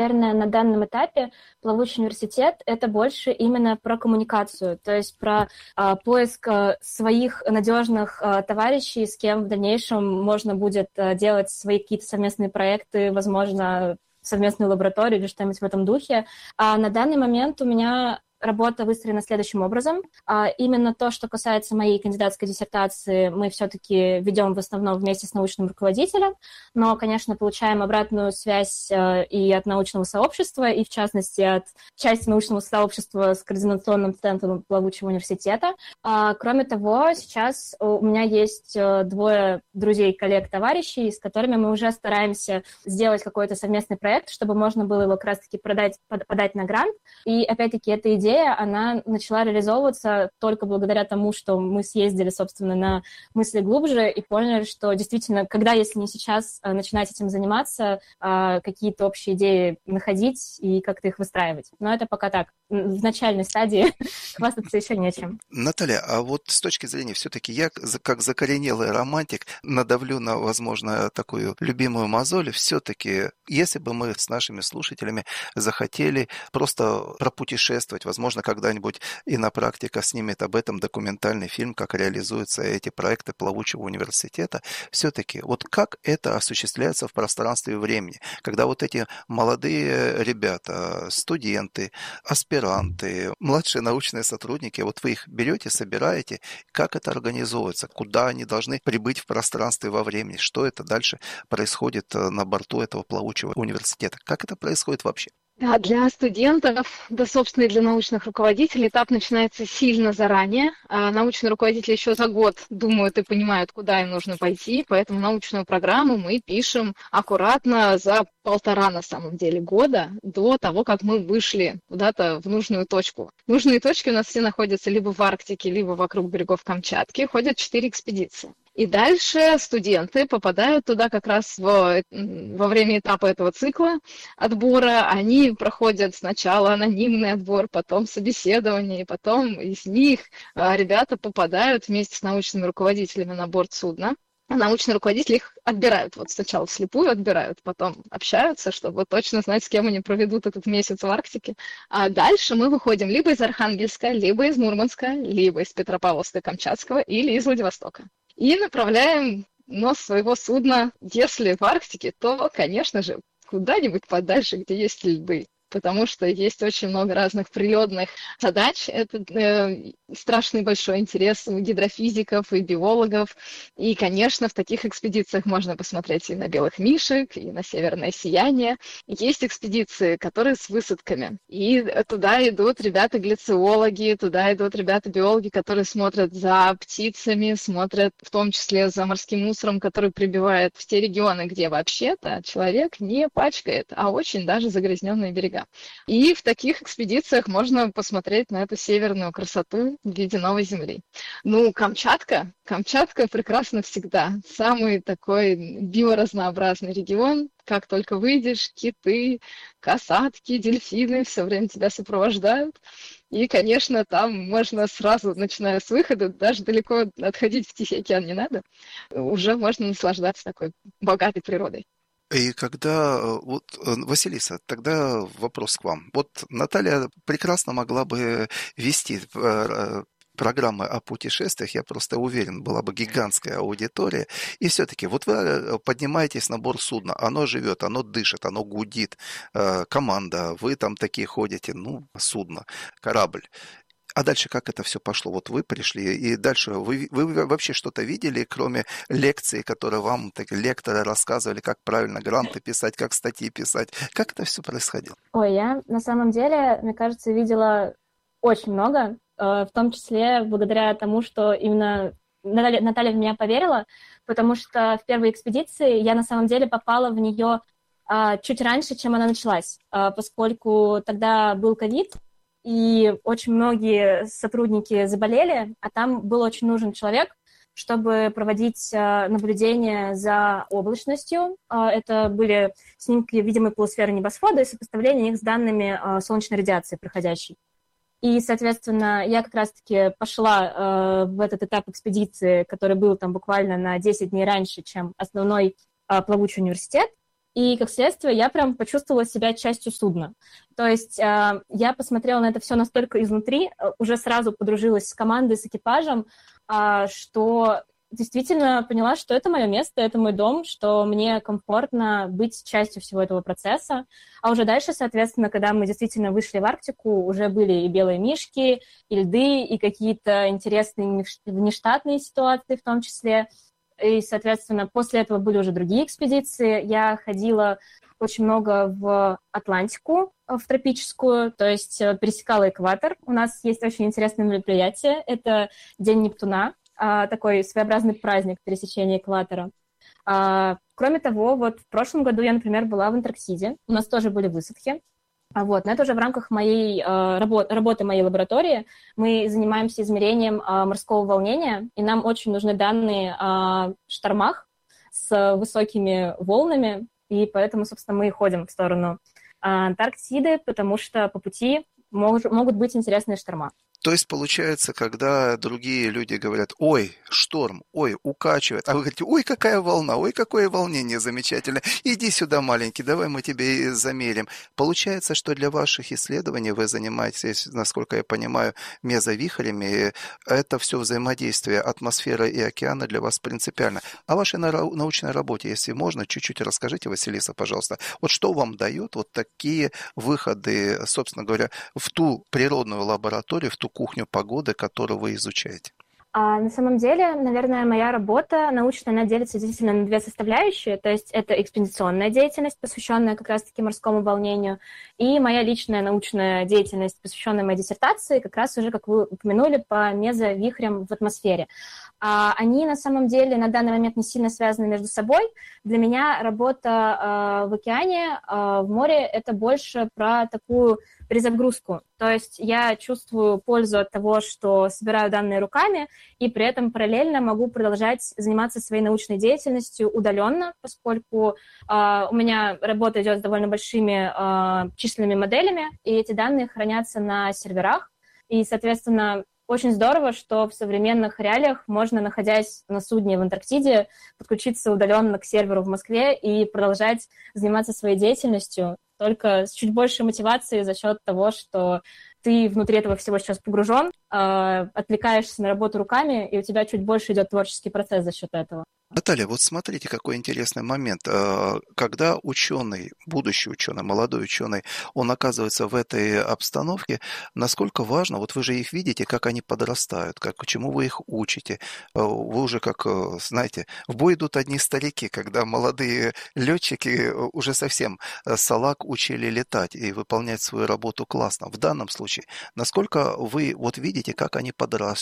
Наверное, на данном этапе плавучий университет — это больше именно про коммуникацию, то есть про поиск своих надежных товарищей, с кем в дальнейшем можно будет делать свои какие-то совместные проекты, возможно, совместную лабораторию или что-нибудь в этом духе. А на данный момент у меня работа выстроена следующим образом. Именно то, что касается моей кандидатской диссертации, мы все-таки ведем в основном вместе с научным руководителем, но, конечно, получаем обратную связь и от научного сообщества, и, в частности, от части научного сообщества с координационным центром плавучего университета. Кроме того, сейчас у меня есть двое друзей, коллег, товарищей, с которыми мы уже стараемся сделать какой-то совместный проект, чтобы можно было его как раз-таки подать на грант. И, опять-таки, эта идея, она начала реализовываться только благодаря тому, что мы съездили, собственно, на мысли глубже и поняли, что действительно, когда, если не сейчас, начинать этим заниматься, какие-то общие идеи находить и как-то их выстраивать. Но это пока так, в начальной стадии, хвастаться еще нечем. Наталья, а вот с точки зрения, все-таки я, как закоренелый романтик, надавлю на, возможно, такую любимую мозоль, все-таки, если бы мы с нашими слушателями захотели просто пропутешествовать, возможно, когда-нибудь Инопрактика снимет об этом документальный фильм, как реализуются эти проекты плавучего университета. Все-таки, вот как это осуществляется в пространстве и времени, когда вот эти молодые ребята, студенты, аспиранты, младшие научные сотрудники, вот вы их берете, собираете, как это организуется, куда они должны прибыть в пространстве и во времени, что это дальше происходит на борту этого плавучего университета, как это происходит вообще? Да, для студентов, да, собственно, и для научных руководителей этап начинается сильно заранее. Научные руководители еще за год думают и понимают, куда им нужно пойти, поэтому научную программу мы пишем аккуратно за 1,5, на самом деле, года до того, как мы вышли куда-то в нужную точку. Нужные точки у нас все находятся либо в Арктике, либо вокруг берегов Камчатки. Ходят 4 экспедиции. И дальше студенты попадают туда как раз во время этапа этого цикла отбора. Они проходят сначала анонимный отбор, потом собеседование, и потом из них ребята попадают вместе с научными руководителями на борт судна. А научные руководители их отбирают. Вот сначала вслепую отбирают, потом общаются, чтобы точно знать, с кем они проведут этот месяц в Арктике. А дальше мы выходим либо из Архангельска, либо из Мурманска, либо из Петропавловска-Камчатского или из Владивостока. И направляем нос своего судна, если в Арктике, то, конечно же, куда-нибудь подальше, где есть льды. Потому что есть очень много разных природных задач. Это страшный большой интерес у гидрофизиков и биологов. И, конечно, в таких экспедициях можно посмотреть и на белых мишек, и на северное сияние. Есть экспедиции, которые с высадками. И туда идут ребята-гляциологи, туда идут ребята-биологи, которые смотрят за птицами, смотрят в том числе за морским мусором, который прибивает в те регионы, где вообще-то человек не пачкает, а очень даже загрязненные берега. И в таких экспедициях можно посмотреть на эту северную красоту в виде новой земли. Ну, Камчатка прекрасна всегда. Самый такой биоразнообразный регион. Как только выйдешь, киты, касатки, дельфины все время тебя сопровождают. И, конечно, там можно сразу, начиная с выхода, даже далеко отходить в Тихий океан не надо, уже можно наслаждаться такой богатой природой. И когда, вот, Василиса, тогда вопрос к вам. Вот Наталья прекрасно могла бы вести программы о путешествиях, я просто уверен, была бы гигантская аудитория. И все-таки, вот вы поднимаетесь на борт судна, оно живет, оно дышит, оно гудит, команда, вы там такие ходите, ну, судно, корабль. А дальше как это все пошло? Вот вы пришли, и дальше вы вообще что-то видели, кроме лекций, которые вам лекторы рассказывали, как правильно гранты писать, как статьи писать? Как это все происходило? Ой, я на самом деле, мне кажется, видела очень много, в том числе благодаря тому, что именно Наталья в меня поверила, потому что в первой экспедиции я на самом деле попала в нее чуть раньше, чем она началась, поскольку тогда был ковид, и очень многие сотрудники заболели, а там был очень нужен человек, чтобы проводить наблюдение за облачностью. Это были снимки видимой полусферы небосвода и сопоставление их с данными солнечной радиации проходящей. И, соответственно, я как раз-таки пошла в этот этап экспедиции, который был там буквально на 10 дней раньше, чем основной плавучий университет. и, как следствие, я прям почувствовала себя частью судна. То есть я посмотрела на это все настолько изнутри, уже сразу подружилась с командой, с экипажем, что действительно поняла, что это мое место, это мой дом, что мне комфортно быть частью всего этого процесса. А уже дальше, соответственно, когда мы действительно вышли в Арктику, уже были и белые мишки, и льды, и какие-то интересные внештатные ситуации в том числе. И, соответственно, после этого были уже другие экспедиции. Я ходила очень много в Атлантику, в тропическую, то есть пересекала экватор. У нас есть очень интересное мероприятие. Это День Нептуна, такой своеобразный праздник пересечения экватора. Кроме того, вот в прошлом году я, например, была в Антарктиде. У нас тоже были высадки. Но это уже в рамках моей работы моей лаборатории. Мы занимаемся измерением морского волнения, и нам очень нужны данные о штормах с высокими волнами, и поэтому, собственно, мы ходим в сторону Антарктиды, потому что по пути могут быть интересные шторма. То есть, получается, когда другие люди говорят: ой, шторм, ой, укачивает, а вы говорите: ой, какая волна, ой, какое волнение замечательное, иди сюда, маленький, давай мы тебе замерим. Получается, что для ваших исследований вы занимаетесь, насколько я понимаю, мезовихрями, и это все взаимодействие атмосферы и океана для вас принципиально. О вашей научной работе, если можно, чуть-чуть расскажите, Василиса, пожалуйста. Вот что вам дает вот такие выходы, собственно говоря, в ту природную лабораторию, в ту кухню погоды, которую вы изучаете? На самом деле, наверное, моя работа научная, она делится действительно на две составляющие. То есть это экспедиционная деятельность, посвященная как раз-таки морскому волнению, и моя личная научная деятельность, посвященная моей диссертации, как раз уже, как вы упомянули, по мезовихрям в атмосфере. Они на самом деле на данный момент не сильно связаны между собой. Для меня работа в океане, в море, это больше про такую перезагрузку. То есть я чувствую пользу от того, что собираю данные руками, и при этом параллельно могу продолжать заниматься своей научной деятельностью удаленно, поскольку у меня работа идет с довольно большими численными моделями, и эти данные хранятся на серверах. И, соответственно, очень здорово, что в современных реалиях можно, находясь на судне в Антарктиде, подключиться удаленно к серверу в Москве и продолжать заниматься своей деятельностью, только с чуть большей мотивацией за счет того, что ты внутри этого всего сейчас погружен, отвлекаешься на работу руками, и у тебя чуть больше идет творческий процесс за счет этого. Наталья, вот смотрите, какой интересный момент. Когда ученый, будущий ученый, молодой ученый, он оказывается в этой обстановке, насколько важно, вот вы же их видите, как они подрастают, чему вы их учите. Вы уже, как, знаете, в бой идут одни старики, когда молодые летчики уже совсем салак учили летать и выполнять свою работу классно. В данном случае, насколько вы вот видите, как они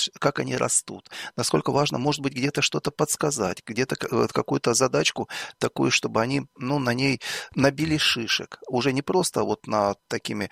растут, насколько важно, может быть, где-то что-то подсказать, где-то какую-то задачку такую, чтобы они, на ней набили шишек. Уже не просто вот над такими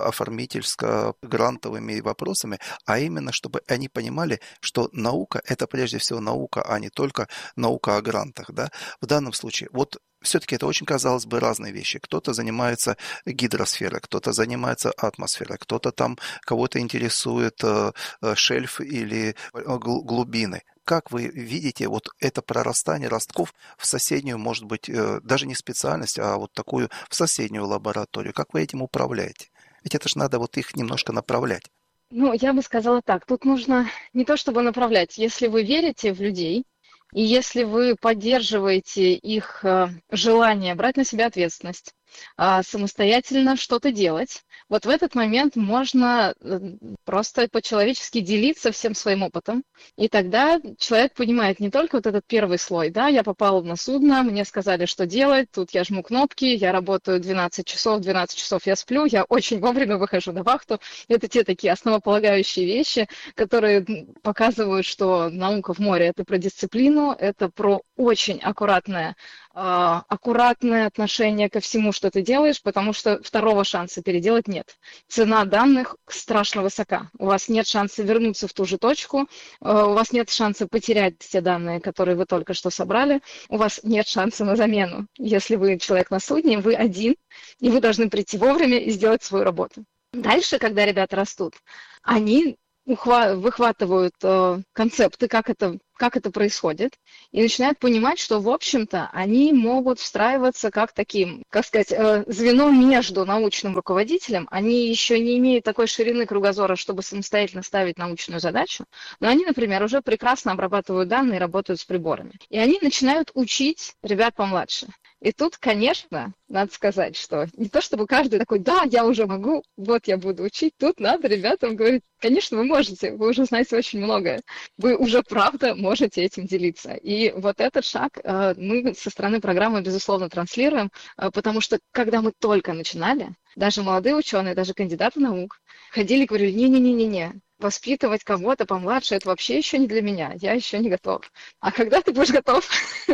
оформительско-грантовыми вопросами, а именно, чтобы они понимали, что наука – это прежде всего наука, а не только наука о грантах. Да? В данном случае, вот все-таки это очень, казалось бы, разные вещи. Кто-то занимается гидросферой, кто-то занимается атмосферой, кто-то там, кого-то интересует шельф или глубины. Как вы видите вот это прорастание ростков в соседнюю, может быть, даже не специальность, а вот такую в соседнюю лабораторию? Как вы этим управляете? Ведь это же надо вот их немножко направлять. Я бы сказала так, тут нужно не то чтобы направлять, если вы верите в людей, и если вы поддерживаете их желание брать на себя ответственность, самостоятельно что-то делать, вот в этот момент можно просто по-человечески делиться всем своим опытом. И тогда человек понимает не только вот этот первый слой, да, я попала на судно, мне сказали, что делать, тут я жму кнопки, я работаю 12 часов я сплю, я очень вовремя выхожу на вахту. Это те такие основополагающие вещи, которые показывают, что наука в море – это про дисциплину, это про очень аккуратное отношение ко всему, что ты делаешь, потому что второго шанса переделать нет. Цена данных страшно высока. У вас нет шанса вернуться в ту же точку, у вас нет шанса потерять те данные, которые вы только что собрали, у вас нет шанса на замену. Если вы человек на судне, вы один, и вы должны прийти вовремя и сделать свою работу. Дальше, когда ребята растут, они выхватывают концепты, как это как это происходит, и начинают понимать, что, в общем-то, они могут встраиваться как таким, как сказать, звено между научным руководителем. Они еще не имеют такой ширины кругозора, чтобы самостоятельно ставить научную задачу, но они, например, уже прекрасно обрабатывают данные и работают с приборами. И они начинают учить ребят помладше. И тут, конечно, надо сказать, что не то чтобы каждый такой, да, я уже могу, вот я буду учить. Тут надо ребятам говорить, конечно, вы можете, вы уже знаете очень многое. Вы уже, правда, можете этим делиться. И вот этот шаг мы со стороны программы, безусловно, транслируем, потому что, когда мы только начинали, даже молодые ученые, даже кандидаты наук ходили и говорили, не-не-не-не-не, воспитывать кого-то помладше, это вообще еще не для меня, я еще не готов. А когда ты будешь готов,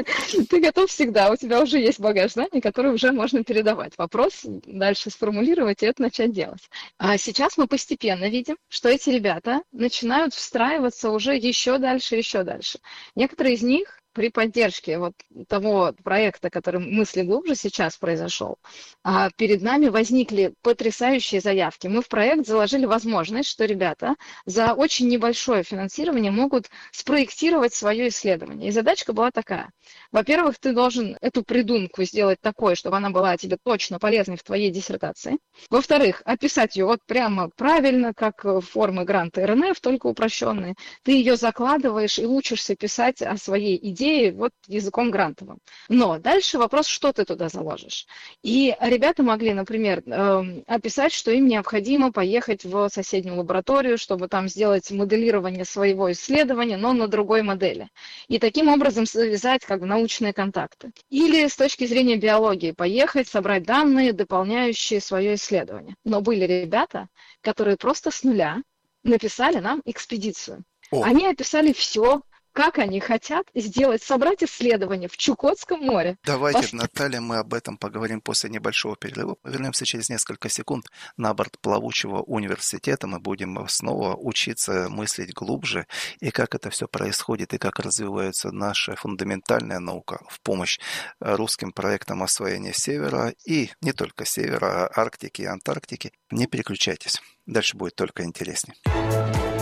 ты готов всегда, у тебя уже есть багаж знаний, который уже можно передавать. Вопрос дальше сформулировать и это начать делать. А сейчас мы постепенно видим, что эти ребята начинают встраиваться уже еще дальше, еще дальше. Некоторые из них при поддержке вот того проекта, который «Мысли глубже» сейчас произошел, перед нами возникли потрясающие заявки. Мы в проект заложили возможность, что ребята за очень небольшое финансирование могут спроектировать свое исследование. И задачка была такая. Во-первых, ты должен эту придумку сделать такой, чтобы она была тебе точно полезной в твоей диссертации. Во-вторых, описать ее вот прямо правильно, как формы гранта РНФ, только упрощенные. Ты ее закладываешь и учишься писать о своей идее вот языком грантовым. Но дальше вопрос, что ты туда заложишь. И ребята могли, например, описать, что им необходимо поехать в соседнюю лабораторию, чтобы там сделать моделирование своего исследования, но на другой модели. И таким образом связать как бы научные контакты. Или с точки зрения биологии поехать, собрать данные, дополняющие свое исследование. Но были ребята, которые просто с нуля написали нам экспедицию. Они описали все, как они хотят сделать, собрать исследования в Чукотском море. Давайте, Наталья, мы об этом поговорим после небольшого перерыва. Вернемся через несколько секунд на борт плавучего университета. Мы будем снова учиться мыслить глубже, и как это все происходит, и как развивается наша фундаментальная наука в помощь русским проектам освоения Севера, и не только Севера, а Арктики и Антарктики. Не переключайтесь, дальше будет только интереснее.